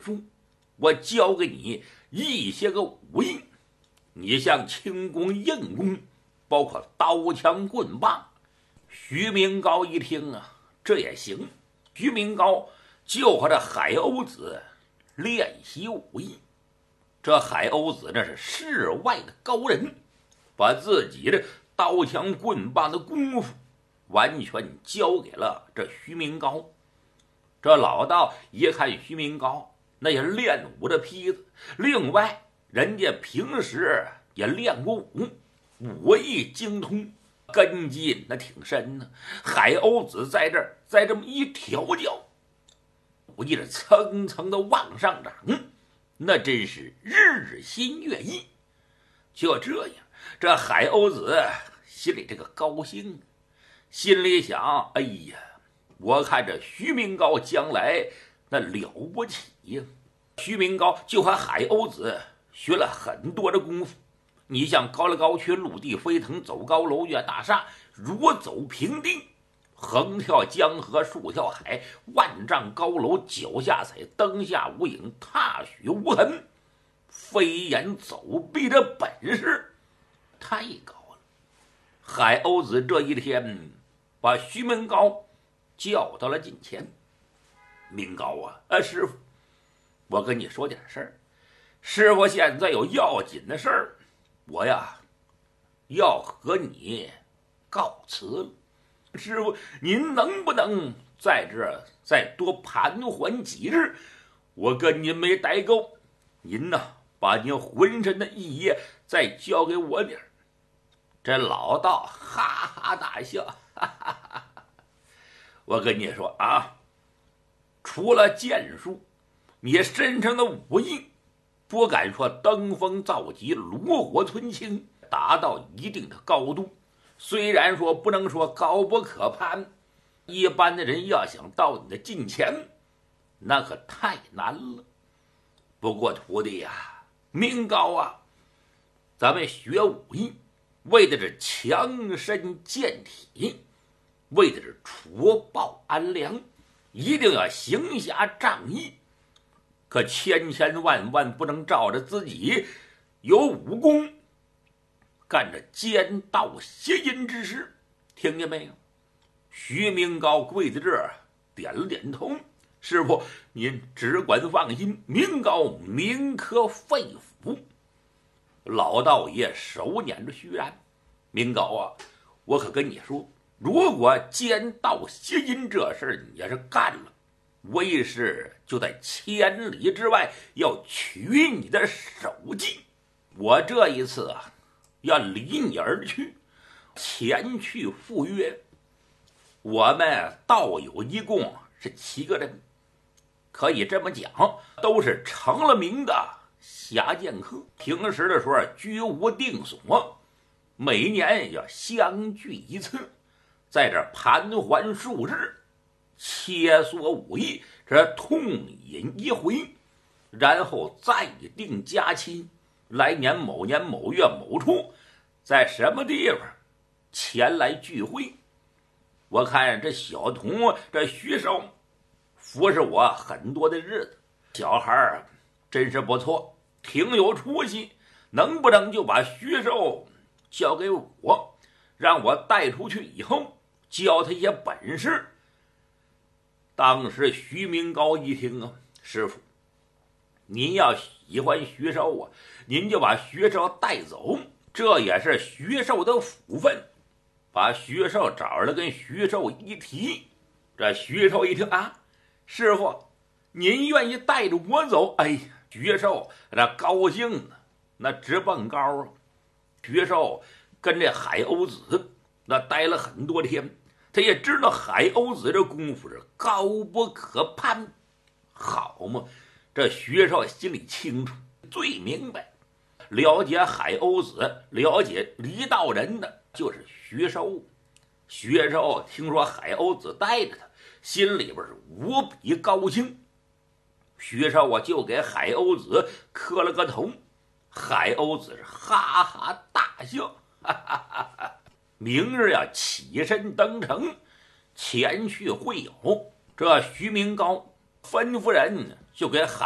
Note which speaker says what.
Speaker 1: 术，我教给你一些个武艺，你像轻功、硬功，包括刀枪棍棒。徐明高一听啊，这也行。徐明高就和这海鸥子练习武艺。这海鸥子那是世外的高人，把自己的刀枪棍棒的功夫完全交给了这徐明高。这老道一看徐明高那也练武的坯子，另外人家平时也练过武，武艺精通，根基那挺深呢。海鸥子在这儿再这么一调教，武艺是层层的往上涨，那真是日新月异。就这样，这海鸥子心里这个高兴，心里想：哎呀，我看这徐明高将来那了不起呀！徐明高就和海鸥子学了很多的功夫，你像高来高去、陆地飞腾、走高楼、越大厦、如走平地、横跳江河、竖跳海、万丈高楼、脚下踩、灯下无影、踏雪无痕，飞檐走壁的本事太高了。海鸥子这一天把徐明高叫到了近前。明高啊，师傅，我跟你说点事儿。师傅现在有要紧的事儿，我呀要和你告辞了。师傅，您能不能在这儿再多盘桓几日？我跟您没代沟，您呢把您浑身的意业再交给我点儿。这老道哈哈大笑，哈哈哈哈。我跟你说啊，除了剑术，你身上的武艺不敢说登峰造极、炉火纯青，达到一定的高度。虽然说不能说高不可攀，一般的人要想到你的近前，那可太难了。不过徒弟呀，明高啊，咱们学武艺为的是强身健体，为的是除暴安良，一定要行侠仗义。可千千万万不能照着自己有武功干着奸盗邪淫之事，听见没有？徐明高跪在这儿点了点头，师傅您只管放心，明高铭刻肺腑。老道爷手捻着虚髯，明高啊，我可跟你说，如果奸盗邪淫这事儿你要是干了，为师就在千里之外要取你的首级。我这一次啊，要离你而去，前去赴约。我们道友一共是7个人，可以这么讲，都是成了名的侠剑客。平时的时候居无定所，每年要相聚一次，在这盘桓数日，切磋武艺，这痛饮一回，然后再定佳期。来年某年某月某处，在什么地方前来聚会。我看这小童这徐寿服侍我很多的日子，小孩真是不错，挺有出息。能不能就把徐寿交给我，让我带出去以后教他一些本事？当时徐明高一听啊，师傅，您要喜欢徐寿啊，您就把徐寿带走，这也是徐寿的福分。把徐寿找来跟徐寿一提，这徐寿一听啊，师傅您愿意带着我走？哎呀，徐寿那高兴啊，那直蹦高啊。徐寿跟这海鸥子那待了很多天，他也知道海鸥子这功夫是高不可攀。好嘛，这徐寿心里清楚，最明白，了解海鸥子、了解离道人的就是徐寿。徐寿听说海鸥子带着他，心里边是无比高兴。徐寿就给海鸥子磕了个头，海鸥子是哈哈大笑，哈哈哈哈。明日要起身登城，前去会友。这徐明高吩咐人就给海